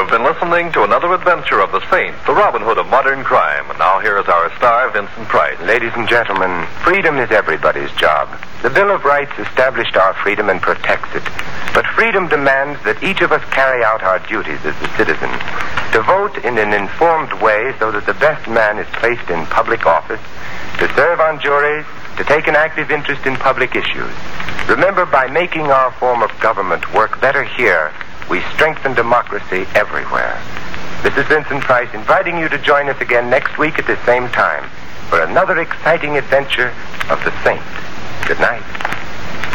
have been listening to another adventure of the Saint, the Robin Hood of modern crime. And now here is our star, Vincent Price. Ladies and gentlemen, freedom is everybody's job. The Bill of Rights established our freedom and protects it. But freedom demands that each of us carry out our duties as a citizen. To vote in an informed way so that the best man is placed in public office, to serve on juries, to take an active interest in public issues. Remember, by making our form of government work better here, we strengthen democracy everywhere. This is Vincent Price inviting you to join us again next week at the same time for another exciting adventure of the Saint. Good night.